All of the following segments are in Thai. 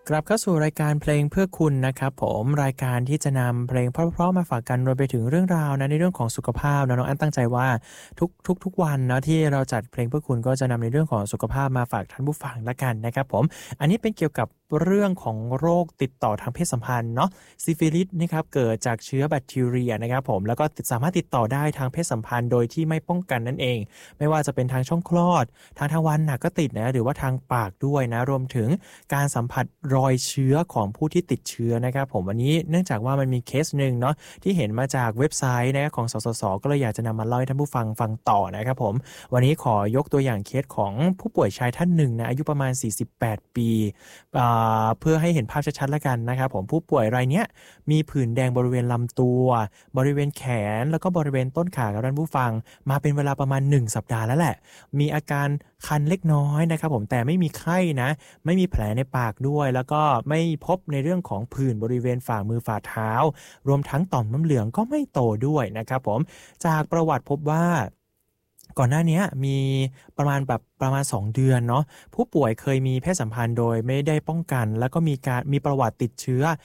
กลับเข้าสู่รายการเพลงเพื่อคุณนะครับผมรายการที่จะนำเพลงเพราะๆมาฝากกันรวมไปถึงเรื่องราวนะในเรื่องของสุขภาพนะน้องอันตั้งใจว่าทุกวันเนาะที่เราจัดเพลงเพื่อคุณก็จะนำในเรื่องของสุขภาพมาฝากท่านผู้ฟังละกันนะครับผมอันนี้เป็นเกี่ยวกับเรื่องของโรคติดต่อทางเพศสัมพันธ์เนาะซิฟิลิสนะครับเกิดจากเชื้อแบคทีเรียนะครับผมแล้วก็สามารถติดต่อได้ทางเพศสัมพันธ์โดยที่ไม่ป้องกันนั่นเองไม่ว่าจะเป็นทางช่องคลอดทางวันหนักก็ติดนะหรือว่าทางปากด้วยนะรวมถึงการสัมผัสรอยเชื้อของผู้ที่ติดเชื้อนะครับผมวันนี้เนื่องจากว่ามันมีเคสหนึ่งเนาะที่เห็นมาจากเว็บไซต์นะครับของสสสก็เลยอยากจะนำมาเล่าให้ท่านผู้ฟังต่อนะครับผมวันนี้ขอยกตัวอย่างเคสของผู้ป่วยชายท่านหนึ่งนะอายุประมาณ48ปีเพื่อให้เห็นภาพชัดๆแล้วกันนะครับผมผู้ป่วยรายเนี้ยมีผื่นแดงบริเวณลำตัวบริเวณแขนแล้วก็บริเวณต้นขาครับท่านผู้ฟังมาเป็นเวลาประมาณ1สัปดาห์แล้วแหละมีอาการคันเล็กน้อยนะครับผมแต่ไม่มีไข้นะไม่มีแผลในปากด้วยแล้วก็ไม่พบในเรื่องของผื่นบริเวณฝ่ามือฝ่าเท้ารวมทั้งต่อมน้ำเหลืองก็ไม่โตด้วยนะครับผมจากประวัติพบว่าก่อนหน้านี้มีประมาณ2เดือนเนาะผู้ป่วยเคยมีเพศสัมพันธ์โดยไม่ได้ป้องกันแล้วก็มีประวัติติดเชื้อ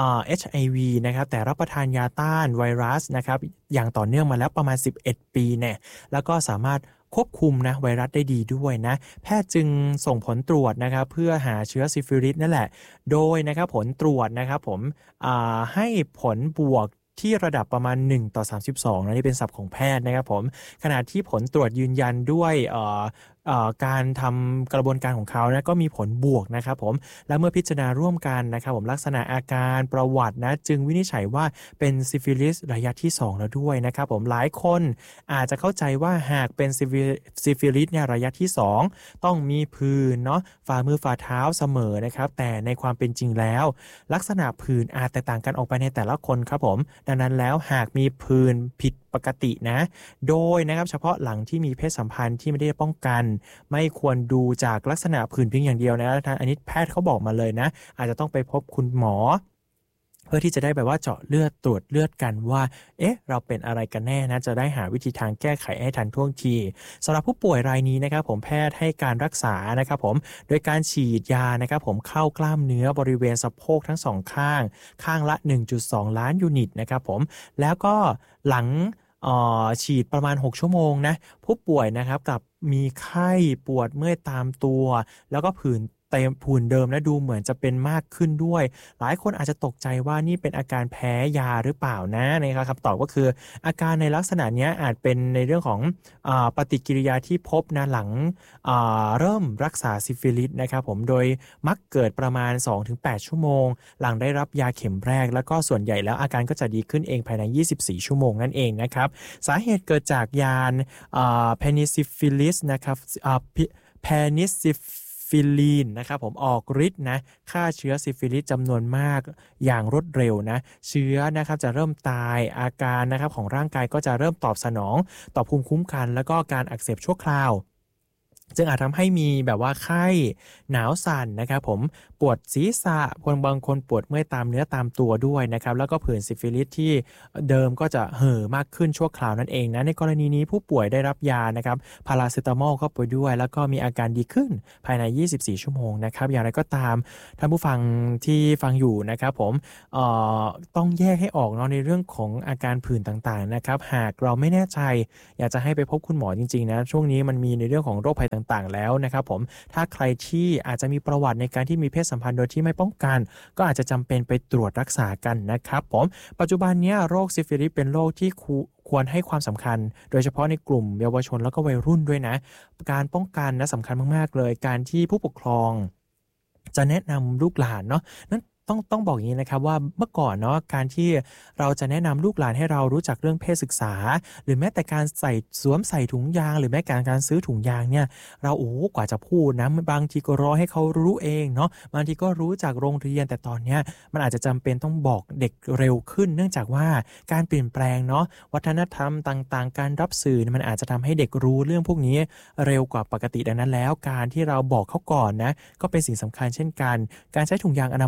HIV นะครับแต่รับประทานยาต้านไวรัสนะครับอย่างต่อเนื่องมาแล้วประมาณ11ปีเนี่ยแล้วก็สามารถควบคุมนะไวรัสได้ดีด้วยนะแพทย์จึงส่งผลตรวจนะครับเพื่อหาเชื้อซิฟิลิสนั่นแหละโดยนะครับผลตรวจนะครับผมให้ผลบวกที่ระดับประมาณ1:32นะนี่เป็นศัพท์ของแพทย์นะครับผมขณะที่ผลตรวจยืนยันด้วยการทำกระบวนการของเขานะก็มีผลบวกนะครับผมและเมื่อพิจารณาร่วมกันนะครับผมลักษณะอาการประวัตินะจึงวินิจฉัยว่าเป็นซิฟิลิสระยะที่2แล้วด้วยนะครับผมหลายคนอาจจะเข้าใจว่าหากเป็นซิฟิลิสเนี่ยระยะที่2ต้องมีผื่นเนาะฝ่ามือฝ่าเท้าเสมอนะครับแต่ในความเป็นจริงแล้วลักษณะผื่นอาจแตกต่างกันออกไปในแต่ละคนครับผมดังนั้นแล้วหากมีผื่นผิดปกตินะโดยนะครับเฉพาะหลังที่มีเพศสัมพันธ์ที่ไม่ได้ป้องกันไม่ควรดูจากลักษณะผื่นเพียงอย่างเดียวนะอันนี้แพทย์เขาบอกมาเลยนะอาจจะต้องไปพบคุณหมอเพื่อที่จะได้แบบว่าเจาะเลือดตรวจเลือดกันว่าเราเป็นอะไรกันแน่นะจะได้หาวิธีทางแก้ไขให้ทันท่วงทีสำหรับผู้ป่วยรายนี้นะครับผมแพทย์ให้การรักษานะครับผมโดยการฉีดยานะครับผมเข้ากล้ามเนื้อบริเวณสะโพกทั้งสองข้างละ 1.2 ล้านยูนิตนะครับผมแล้วก็หลังฉีดประมาณ6ชั่วโมงนะผู้ป่วยนะครับกับมีไข้ปวดเมื่อยตามตัวแล้วก็ผื่นเดิมนะดูเหมือนจะเป็นมากขึ้นด้วยหลายคนอาจจะตกใจว่านี่เป็นอาการแพ้ยาหรือเปล่านะนะครับคำตอบก็คืออาการในลักษณะนี้อาจเป็นในเรื่องของปฏิกิริยาที่พบนะหลังเริ่มรักษาซิฟิลิสนะครับผมโดยมักเกิดประมาณ 2-8 ชั่วโมงหลังได้รับยาเข็มแรกแล้วก็ส่วนใหญ่แล้วอาการก็จะดีขึ้นเองภายใน24ชั่วโมงนั่นเองนะครับสาเหตุเกิดจากยาเพนิซิฟิลิสนะครับเพนิซิฟิลีนนะครับผมออกฤทธิ์นะฆ่าเชื้อซิฟิลิสจำนวนมากอย่างรวดเร็วนะเชื้อนะครับจะเริ่มตายอาการนะครับของร่างกายก็จะเริ่มตอบสนองต่อภูมิคุ้มกันแล้วก็การอักเสบชั่วคราวจึงอาจทำให้มีแบบว่าไข้หนาวสั่นนะครับผมปวดศีรษะบางคนปวดเมื่อยตามเนื้อตามตัวด้วยนะครับแล้วก็ผื่นซิฟิลิสที่เดิมก็จะเห่อมากขึ้นชั่วคราวนั่นเองนะในกรณีนี้ผู้ป่วยได้รับยานะครับพาราเซตามอลเข้าไปด้วยแล้วก็มีอาการดีขึ้นภายใน24ชั่วโมงนะครับอย่างไรก็ตามท่านผู้ฟังที่ฟังอยู่นะครับผมต้องแยกให้ออกเนาะในเรื่องของอาการผื่นต่างๆนะครับหากเราไม่แน่ใจอยากจะให้ไปพบคุณหมอจริงๆนะช่วงนี้มันมีในเรื่องของโรคภัยต่างๆแล้วนะครับผมถ้าใครที่อาจจะมีประวัติในการที่มีเพศสัมพันธ์โดยที่ไม่ป้องกันก็อาจจะจำเป็นไปตรวจรักษากันนะครับผมปัจจุบันนี้โรคซิฟิลิสเป็นโรคที่ควรให้ความสำคัญโดยเฉพาะในกลุ่มเยาวชนแล้วก็วัยรุ่นด้วยนะการป้องกันนะสำคัญมากๆเลยการที่ผู้ปกครองจะแนะนำลูกหลานเนาะนั้นต้องบอกอย่างนี้นะครับว่าเมื่อก่อนเนาะการที่เราจะแนะนำลูกหลานให้เรารู้จักเรื่องเพศศึกษาหรือแม้แต่การสวมใส่ถุงยางหรือแม้แต่การซื้อถุงยางเนี่ยเรากว่าจะพูดนะบางทีก็รอให้เขารู้เองเนาะบางทีก็รู้จากโรงเรียนแต่ตอนเนี้ยมันอาจจะจำเป็นต้องบอกเด็กเร็วขึ้นเนื่องจากว่าการเปลี่ยนแปลงเนาะวัฒนธรรมต่างๆการรับสื่อมันอาจจะทำให้เด็กรู้เรื่องพวกนี้เร็วกว่าปกติดังนั้นแล้วการที่เราบอกเขาก่อนนะก็เป็นสิ่งสำคัญเช่นกันการใช้ถุงยางอนามัยนะครับ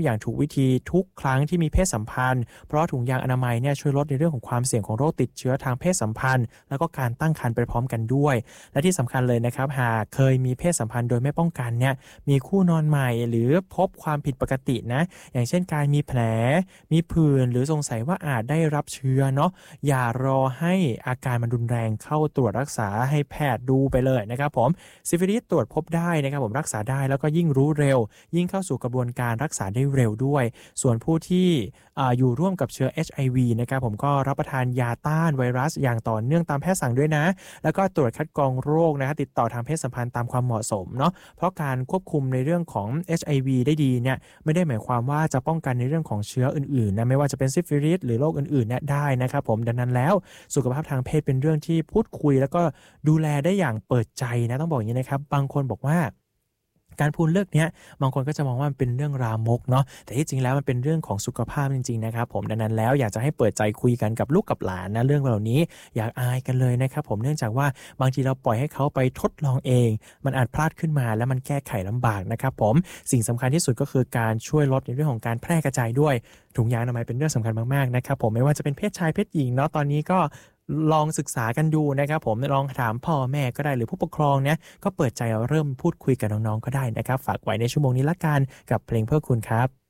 อย่างถูกวิธีทุกครั้งที่มีเพศสัมพันธ์เพราะถุงยางอนามัยเนี่ยช่วยลดในเรื่องของความเสี่ยงของโรคติดเชื้อทางเพศสัมพันธ์แล้วก็การตั้งครรภ์ไปพร้อมกันด้วยและที่สำคัญเลยนะครับหากเคยมีเพศสัมพันธ์โดยไม่ป้องกันเนี่ยมีคู่นอนใหม่หรือพบความผิดปกตินะอย่างเช่นการมีแผลมีผื่นหรือสงสัยว่าอาจได้รับเชื้อเนาะอย่ารอให้อาการมันรุนแรงเข้าตรวจรักษาให้แพทย์ดูไปเลยนะครับผมซิฟิลิสตรวจพบได้นะครับผมรักษาได้แล้วก็ยิ่งรู้เร็วยิ่งเข้าสู่กระบวนการรักษาได้เร็วด้วยส่วนผู้ที่อยู่ร่วมกับเชื้อ HIV นะครับผมก็รับประทานยาต้านไวรัสอย่างต่อเนื่องตามแพทย์สั่งด้วยนะแล้วก็ตรวจคัดกรองโรคนะครับติดต่อทางเพศสัมพันธ์ตามความเหมาะสมเนาะเพราะการควบคุมในเรื่องของ HIV ได้ดีเนี่ยไม่ได้หมายความว่าจะป้องกันในเรื่องของเชื้ออื่นๆนะไม่ว่าจะเป็นซิฟิลิสหรือโรคอื่นๆเนี่ยได้นะครับผมดังนั้นแล้วสุขภาพทางเพศเป็นเรื่องที่พูดคุยแล้วก็ดูแลได้อย่างเปิดใจนะต้องบอกอย่างนี้นะครับบางคนบอกว่าการพูดเรื่องนี้บางคนก็จะมองว่ามันเป็นเรื่องรามกเนาะแต่ที่จริงแล้วมันเป็นเรื่องของสุขภาพจริงๆนะครับผมดังนั้นแล้วอยากจะให้เปิดใจคุยกันกับลูกกับหลานนะเรื่องเหล่านี้อยากอายกันเลยนะครับผมเนื่องจากว่าบางทีเราปล่อยให้เขาไปทดลองเองมันอาจพลาดขึ้นมาแล้วมันแก้ไขลำบากนะครับผมสิ่งสำคัญที่สุดก็คือการช่วยลดในเรื่องของการแพร่กระจายด้วยถุงยางอนามัยเป็นเรื่องสำคัญมากๆนะครับผมไม่ว่าจะเป็นเพศชายเพศหญิงเนาะตอนนี้ก็ลองศึกษากันดูนะครับผมลองถามพ่อแม่ก็ได้หรือผู้ปกครองเนี่ยก็เปิดใจเริ่มพูดคุยกับน้องๆก็ได้นะครับฝากไว้ในชั่วโมงนี้ละกันกับเพลงเพื่อคุณครับ